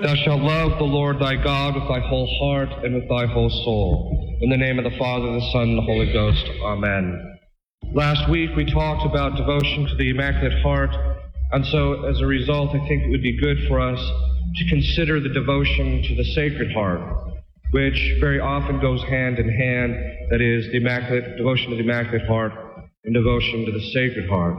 Thou shalt love the Lord thy God with thy whole heart and with thy whole soul. In the name of the Father, the Son, and the Holy Ghost. Amen. Last week we talked about devotion to the Immaculate Heart, and so as a result I think it would be good for us to consider the devotion to the Sacred Heart, which very often goes hand in hand, that is, the devotion to the Immaculate Heart and devotion to the Sacred Heart.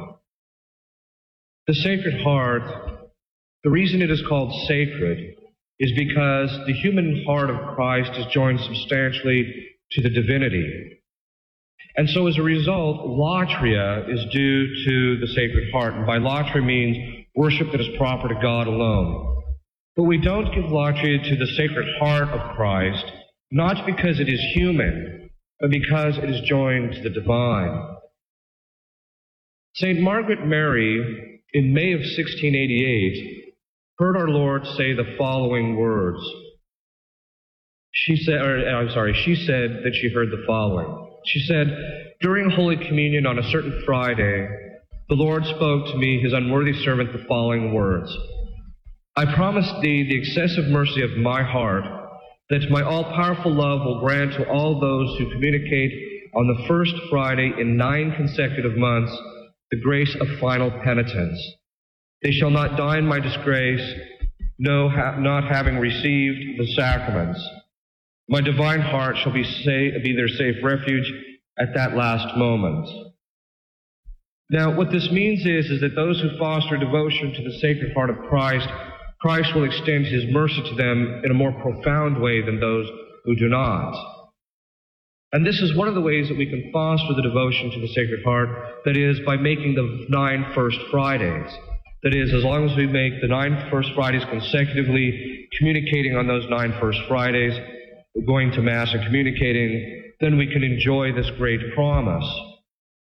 The Sacred Heart, the reason it is called sacred is because the human heart of Christ is joined substantially to the divinity. And so as a result, latria is due to the Sacred Heart. And by latria means worship that is proper to God alone. But we don't give latria to the Sacred Heart of Christ, not because it is human, but because it is joined to the divine. St. Margaret Mary, in May of 1688, heard our Lord say the following words. She said that she heard the following. She said, "During Holy Communion on a certain Friday, the Lord spoke to me, his unworthy servant, the following words. I promise thee the excessive mercy of my heart, that my all-powerful love will grant to all those who communicate on the first Friday in 9 consecutive months the grace of final penitence. They shall not die in my disgrace, not having received the sacraments. My divine heart shall be their safe refuge at that last moment." Now, what this means is that those who foster devotion to the Sacred Heart of Christ will extend his mercy to them in a more profound way than those who do not. And this is one of the ways that we can foster the devotion to the Sacred Heart, that is, by making the 9 first Fridays. That is, as long as we make the 9 first Fridays consecutively, communicating on those 9 first Fridays, going to Mass and communicating, then we can enjoy this great promise.